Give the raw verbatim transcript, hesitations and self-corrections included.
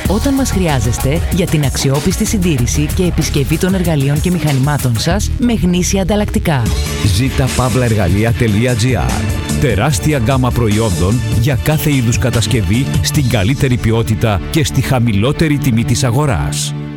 όταν μας χρειάζεστε για την αξιόπιστη συντήρηση και επισκευή των εργαλείων και μηχανημάτων σας με γνήσια ανταλλακτικά. ζήτα παύλα εργαλεία τελεία τζι άρ. Τεράστια γκάμα προϊόντων για κάθε είδους κατασκευή στην καλύτερη ποιότητα και στη χαμηλότερη τιμή της αγοράς.